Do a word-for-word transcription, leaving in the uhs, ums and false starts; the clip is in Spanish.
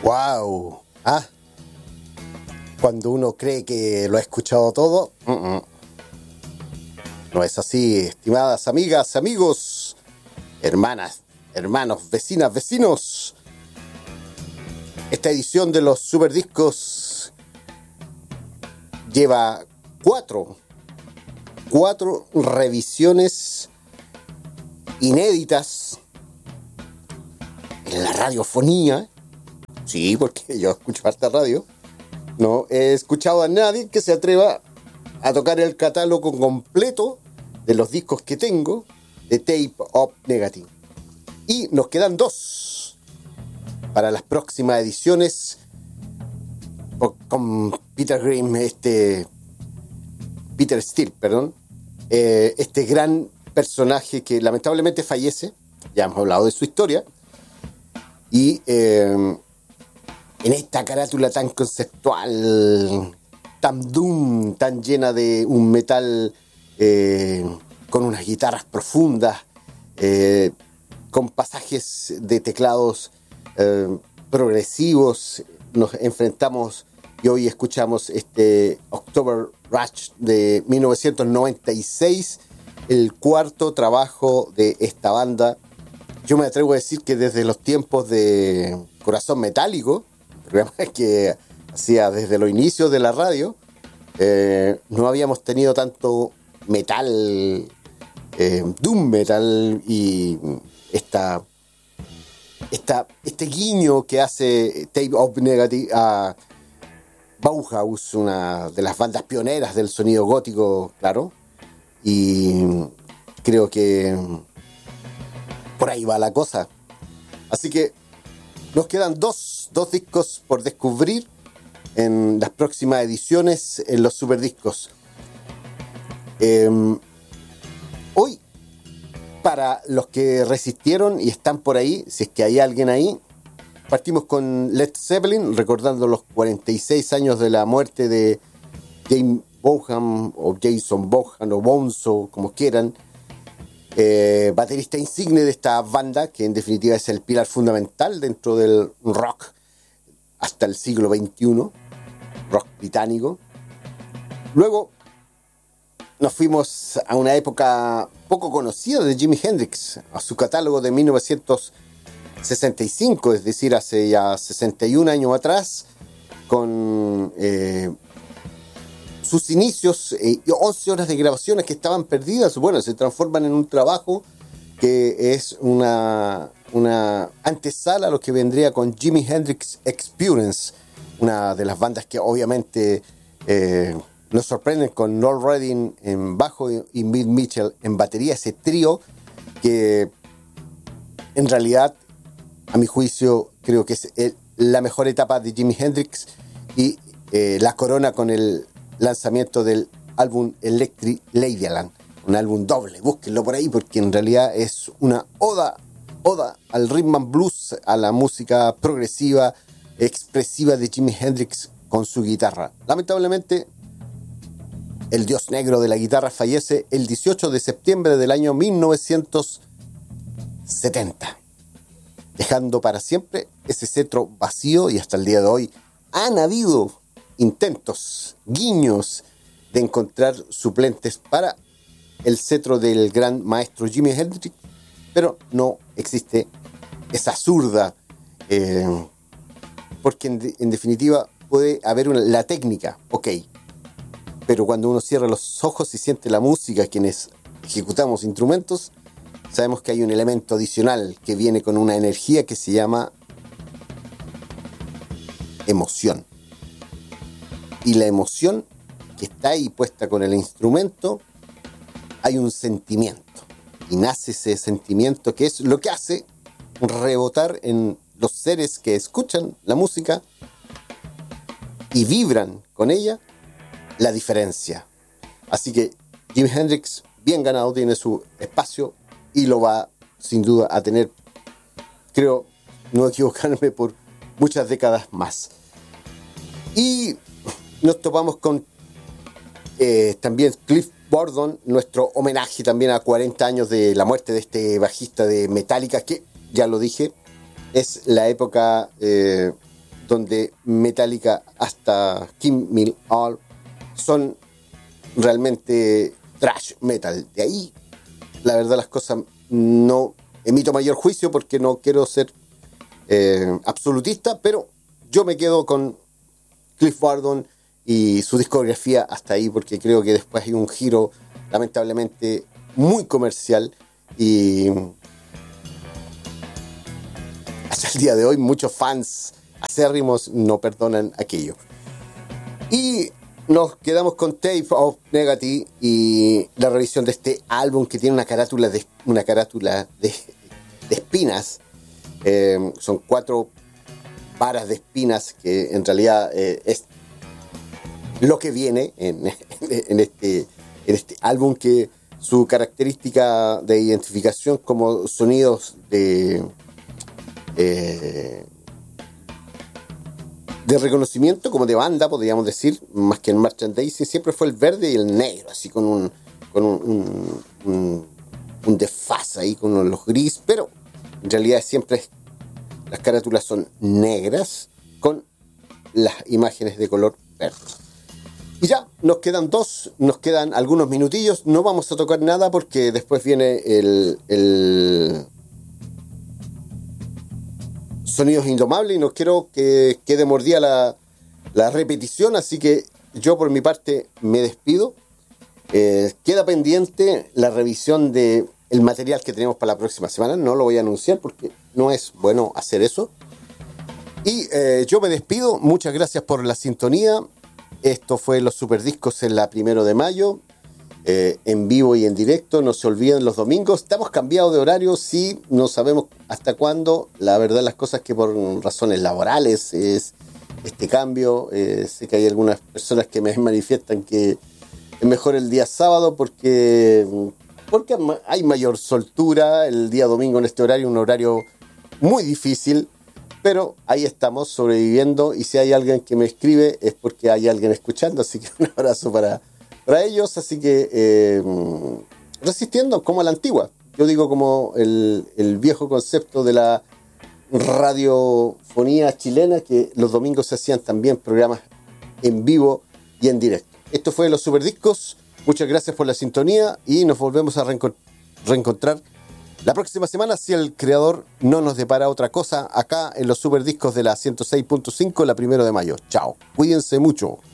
Wow. Ah, cuando uno cree que lo ha escuchado todo, uh-uh. No es así, estimadas amigas, amigos, hermanas, hermanos, vecinas, vecinos. Esta edición de los Superdiscos lleva cuatro, cuatro revisiones inéditas en la radiofonía. Sí, porque yo escucho harta radio. No he escuchado a nadie que se atreva a tocar el catálogo completo de los discos que tengo de Tape of Negative. Y nos quedan dos para las próximas ediciones con Peter Green, este Peter Steele, perdón, eh, este gran personaje que lamentablemente fallece. Ya hemos hablado de su historia. Y eh, en esta carátula tan conceptual, tan doom, tan llena de un metal eh, con unas guitarras profundas, eh, con pasajes de teclados eh, progresivos, nos enfrentamos y hoy escuchamos este October Rush de mil novecientos noventa y seis, el cuarto trabajo de esta banda. Yo me atrevo a decir que desde los tiempos de Corazón Metálico, programa que hacía desde los inicios de la radio, eh, no habíamos tenido tanto metal, eh, doom metal y esta, esta, este guiño que hace Tape of Negative a Bauhaus, una de las bandas pioneras del sonido gótico, claro, y creo que por ahí va la cosa. Así que nos quedan dos, dos discos por descubrir en las próximas ediciones en los Superdiscos. Eh, hoy, para los que resistieron y están por ahí, si es que hay alguien ahí, partimos con Led Zeppelin, recordando los cuarenta y seis años de la muerte de James Bonham, o Jason Bonham, o Bonzo, como quieran, Eh, baterista insigne de esta banda, que en definitiva es el pilar fundamental dentro del rock hasta el siglo veintiuno, rock británico. Luego nos fuimos a una época poco conocida de Jimi Hendrix, a su catálogo de mil novecientos sesenta y cinco, es decir, hace ya sesenta y un años atrás, con eh, sus inicios, eh, once horas de grabaciones que estaban perdidas, bueno, se transforman en un trabajo que es una, una antesala a lo que vendría con Jimi Hendrix Experience, una de las bandas que obviamente eh, nos sorprenden con Noel Redding en bajo y Bill Mitchell en batería, ese trío que en realidad, a mi juicio, creo que es el, la mejor etapa de Jimi Hendrix y eh, la corona con el lanzamiento del álbum Electric Ladyland, un álbum doble, búsquenlo por ahí porque en realidad es una oda, oda al rhythm and blues, a la música progresiva, expresiva de Jimi Hendrix con su guitarra. Lamentablemente, el dios negro de la guitarra fallece el dieciocho de septiembre del año mil novecientos setenta, dejando para siempre ese cetro vacío, y hasta el día de hoy han habido intentos, guiños de encontrar suplentes para el cetro del gran maestro Jimi Hendrix, pero no existe esa zurda, eh, porque en, de, en definitiva puede haber una, la técnica, ok, pero cuando uno cierra los ojos y siente la música, quienes ejecutamos instrumentos, sabemos que hay un elemento adicional que viene con una energía que se llama emoción. Y la emoción que está ahí puesta con el instrumento, hay un sentimiento. Y nace ese sentimiento que es lo que hace rebotar en los seres que escuchan la música y vibran con ella la diferencia. Así que Jimi Hendrix, bien ganado, tiene su espacio y lo va sin duda a tener, creo, no equivocarme, por muchas décadas más. Y nos topamos con eh, también Cliff Burton, nuestro homenaje también a cuarenta años de la muerte de este bajista de Metallica, que ya lo dije, es la época eh, donde Metallica hasta Kill 'Em All son realmente thrash metal. De ahí, la verdad, las cosas no emito mayor juicio porque no quiero ser eh, absolutista, pero yo me quedo con Cliff Burton y su discografía hasta ahí, porque creo que después hay un giro lamentablemente muy comercial y hasta el día de hoy muchos fans acérrimos no perdonan aquello. Y nos quedamos con Tape of Negative y la revisión de este álbum que tiene una carátula de, una carátula de, de espinas. Eh, son cuatro varas de espinas que en realidad eh, es lo que viene en, en, este, en este álbum, que su característica de identificación como sonidos de eh, de reconocimiento, como de banda, podríamos decir, más que en merchandising, siempre fue el verde y el negro, así con un con un, un, un, un desfase ahí con los gris, pero en realidad siempre es, las carátulas son negras con las imágenes de color verde. Y ya, nos quedan dos, nos quedan algunos minutillos, no vamos a tocar nada porque después viene el, el Sonidos Indomables y no quiero que quede mordida la, la repetición, así que yo por mi parte me despido. Eh, queda pendiente la revisión de el material que tenemos para la próxima semana, no lo voy a anunciar porque no es bueno hacer eso. Y eh, yo me despido, muchas gracias por la sintonía. Esto fue Los Superdiscos en la primero de mayo, eh, en vivo y en directo. No se olviden los domingos. Estamos cambiados de horario, sí, no sabemos hasta cuándo. La verdad, las cosas que por razones laborales es este cambio. Eh, sé que hay algunas personas que me manifiestan que es mejor el día sábado porque, porque hay mayor soltura. El día domingo en este horario, un horario muy difícil. Pero ahí estamos sobreviviendo, y si hay alguien que me escribe es porque hay alguien escuchando, así que un abrazo para, para ellos. Así que eh, resistiendo como a la antigua, yo digo como el, el viejo concepto de la radiofonía chilena, que los domingos se hacían también programas en vivo y en directo. Esto fue Los Superdiscos, muchas gracias por la sintonía y nos volvemos a reenco- reencontrar la próxima semana, si el creador no nos depara otra cosa, acá en los Superdiscos de la ciento seis punto cinco, la primero de mayo. Chao, cuídense mucho.